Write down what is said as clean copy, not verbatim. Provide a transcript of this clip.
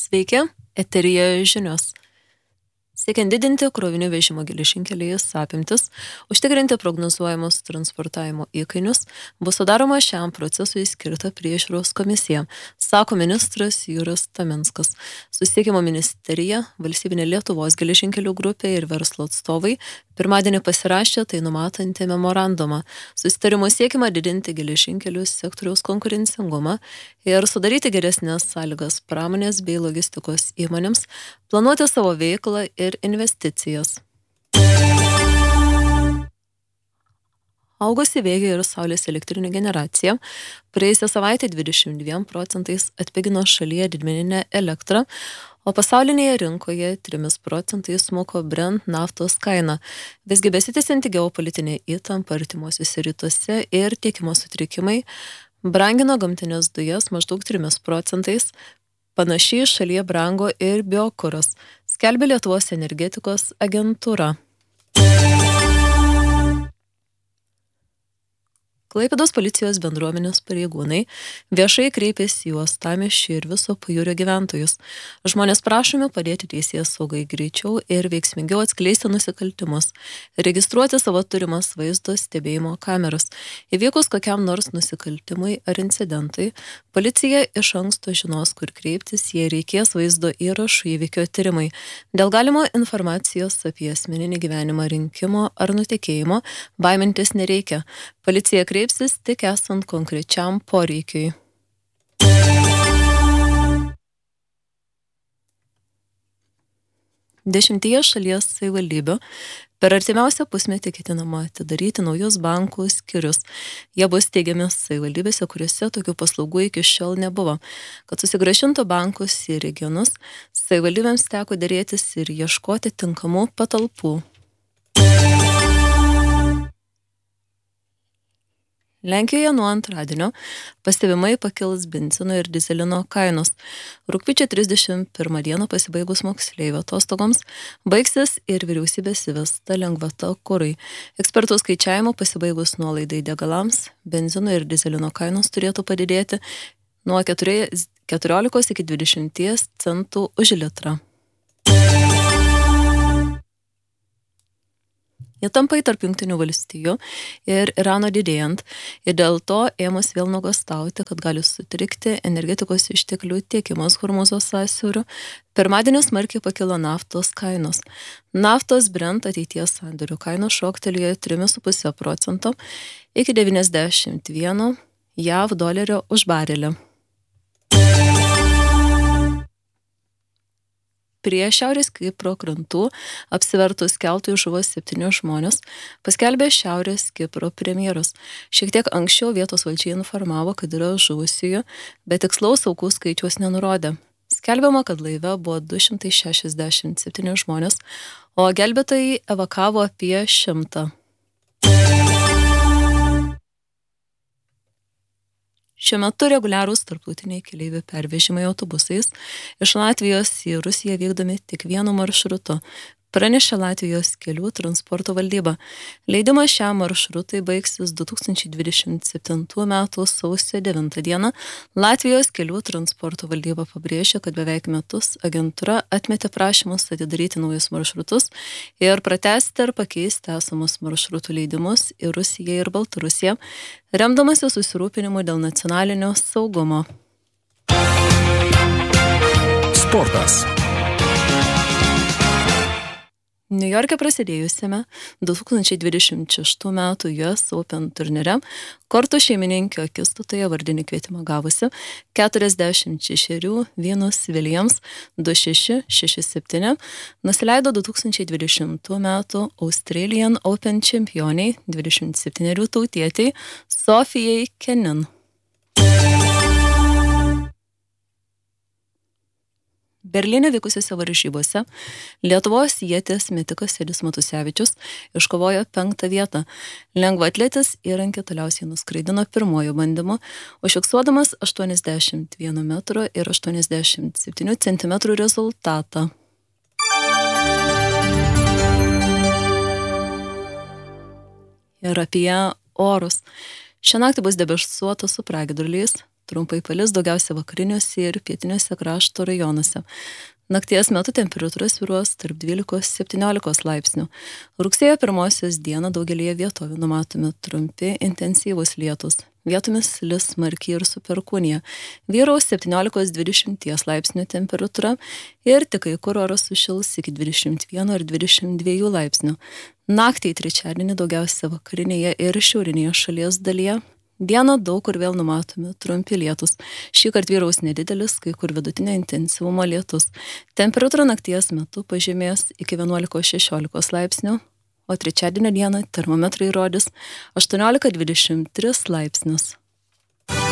Sveiki, eteryje žinios. Siekiant didinti krovinių vežimo geležinkeliais apimtis, užtikrinti prognozuojamus transportavimo įkainius, bus sudaroma šiam procesui skirta priežiūros komisija, sako ministras Juras Taminskas. Susisiekimo ministerija, Valstybinė Lietuvos geležinkelių grupė ir verslo atstovai pirmadienį pasirašė tai numatantį memorandumą. Susitarimu siekiama didinti geležinkelių sektoriaus konkurencingumą ir sudaryti geresnės sąlygas pramonės bei logistikos įmonėms planuoti savo veiklą ir investicijas. Augusi vėjo ir saulės elektrinių generacija praėjusią savaitę 22% atpigino šalyje didmeninę elektrą, o pasaulinėje rinkoje 3% smuko Brent naftos kaina. Visgi besitęsianti geopolitinė įtampa artimuosiuose rytuose ir tiekimo sutrikimai brangino gamtinės dujas maždaug 3%. Panašiai šalyje brango ir biokuras, skelbia Lietuvos energetikos agentūra. Klaipėdos policijos bendruomenės pareigūnai viešai kreipėsi į Uostamiesčio ir viso pajūrio gyventojus. Žmonės prašomi padėti teisėsaugai greičiau ir veiksmingiau atskleisti nusikaltimus, registruoti savo turimas vaizdo stebėjimo kameras. Įvykus kokiam nors nusikaltimui ar incidentui, policija iš anksto žinos, kur kreiptis, jei reikės vaizdo įrašų įvykio tyrimai. Dėl galimo informacijos apie asmeninį gyvenimą rinkimo ar nutekėjimo baimintis nereikia. Policija kreipsis tik esant konkrečiam poreikiui. Dešimtyje šalies savivaldybių per artimiausią pusmetį ketinama atidaryti naujus bankų skyrius. Jie bus steigiami savivaldybėse, kuriuose tokių paslaugų iki šiol nebuvo. Kad susigrąžintų bankus į regionus, savivaldybėms teko derėtis ir ieškoti tinkamų patalpų. Lenkijoje nuo antradienio pastebimai pakils benzino ir dyzelino kainos. Rugpjūčio 31 dieną pasibaigus moksleivių atostogoms baigsis ir vyriausybės įvesta lengvata kurui. Ekspertų skaičiavimo pasibaigus nuolaidai degalams, benzino ir dyzelino kainos turėtų padidėti nuo 14 iki 20 centų už litrą. Įtampai tarp Jungtinių valstijų ir Irano didėjant ir dėl to ėmus vėl nuogąstauti, kad gali sutrikti energetikos išteklių tiekimas Hormūzo sąsiauriu, pirmadienį smarkiai pakilo naftos kainos. Naftos Brent ateities sandorių kainos šoktelėjo 3,5% iki 91 JAV dolerio už barelį. Prie Šiaurės Kipro krantų apsivertus keltui žuvo 7 žmonės, paskelbė Šiaurės Kipro premjeras. Šiek tiek anksčiau vietos valdžia informavo, kad yra žuvusiųjų, bet tikslaus aukų skaičiaus nenurodė. Skelbiama, kad laive buvo 267 žmonės, o gelbėtojai evakavo apie 100. Šiuo metu reguliarūs tarptautiniai keleivių pervežimai autobusais iš Latvijos į Rusiją vykdomi tik vienu maršrutu, pranešė Latvijos kelių transporto valdyba. Leidimas šiam maršrutui baigsis 2027 m. sausio 9 d. Latvijos kelių transporto valdyba pabrėžė, kad beveik metus agentūra atmetė prašymus atidaryti naujus maršrutus ir pratęsti ar pakeisti esamus maršrutų leidimus į Rusiją ir Baltarusiją, remdamasi susirūpinimu dėl nacionalinio saugumo. Sportas. Niujorke prasidėjusiame 2026 m. US Open turnyre kortų šeimininkio akistatoje vardinį kvietimą gavusi 46 Venus Williams 2-6, 6-7 nusileido 2020 m. Australian Open čempioniai 27 tautietei Sofijai Kenin. Berlyne vykusiuose varžybose Lietuvos ieties metikas Edis Matusevičius iškovojo 5. vietą. Lengvaatletis įrankį toliausiai nuskraidino pirmuoju bandymu, užfiksuodamas 81 m ir 87 cm rezultatą. Ir apie orus. Šią naktį bus debesuota su pragiedruliais, Trumpai palis daugiausia vakariniuose ir pietiniuose krašto rajonuose. Nakties metu temperatūra svyruos tarp 12-17 laipsnių. Rugsėjo 1 dieną daugelėje vietovių numatomi trumpi intensyvūs lietūs. Vietomis lis smarkiai ir su perkūnija. Vyraus 17-20 laipsnių temperatūra ir tik kai kur oras sušils iki 21 ar 22 laipsnių. Naktį į trečiadienį daugiausia vakarinėje ir šiaurinėje šalies dalyje. Dieną daug kur vėl numatomi trumpi lietūs. Šįkart vyraus nedidelis, kai kur vidutinio intensyvumo lietus. Temperatūra nakties metu pažemės iki 11-16 laipsnių, o trečiadienio dieną termometrai rodys 18-23 laipsnius.